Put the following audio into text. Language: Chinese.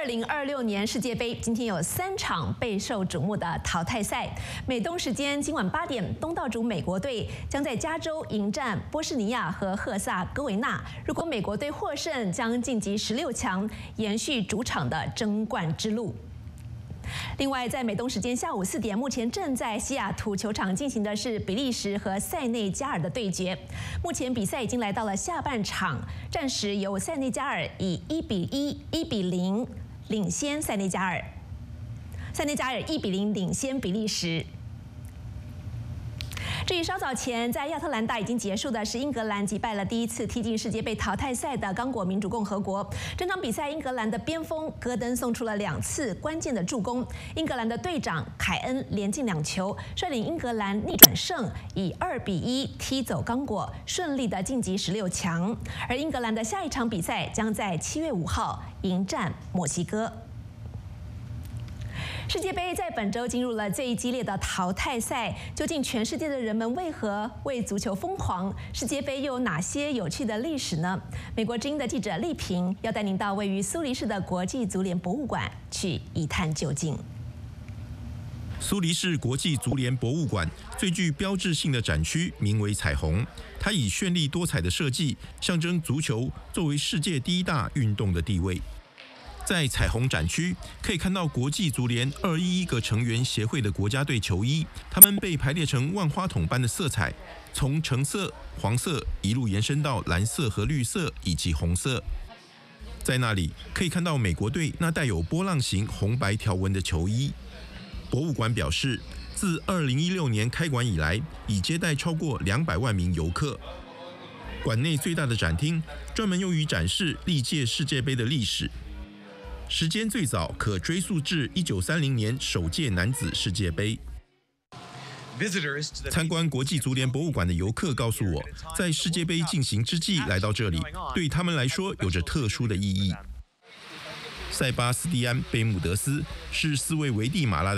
2026年世界杯今天有3场备受瞩目的淘汰赛。美东时间今晚8点，东道主美国队将在加州迎战波士尼亚和赫萨哥维纳。如果美国队获胜，将晋级16强，延续主场的争冠之路。另外，在美东时间下午4点，目前正在西雅图球场进行的是比利时和塞内加尔的对决。目前比赛已经来到了下半场，暂时由塞内加尔以1比0领先塞内加尔1比0领先比利时。至于稍早前在亚特兰大已经结束的是英格兰击败了第一次踢进世界杯淘汰赛的刚果民主共和国。整场比赛，英格兰的边锋戈登送出了2次关键的助攻，英格兰的队长凯恩连进2球，率领英格兰逆转胜，以2比1踢走刚果，顺利的晋级16强。而英格兰的下一场比赛将在7月5号迎战墨西哥。世界杯在本周进入了最激烈的淘汰赛，究竟全世界的人们为何为足球疯狂？世界杯又有哪些有趣的历史呢？美国之音的记者丽萍要带您到位于苏黎世的国际足联博物馆去一探究竟。 苏黎世国际足联博物馆最具标志性的展区名为彩虹，它以绚丽多彩的设计象征足球作为世界第1大运动的地位。在彩虹展区可以看到国际足联211个成员协会的国家队球衣，它们被排列成万花筒般的色彩，从橙色、黄色一路延伸到蓝色和绿色以及红色。在那里可以看到美国队那带有波浪形红白条纹的球衣。博物馆表示，自2016年开馆以来，已接待超过200万名游客。馆内最大的展厅专门用于展示历届世界杯的历史。时间最早可追溯至1930年首届男子世界杯。参观国际足联博物馆的游客告诉我，在世界杯进行之际来到这里，对他们来说有着特殊的意义。塞巴斯蒂安·贝穆德斯是斯维维蒂马拉的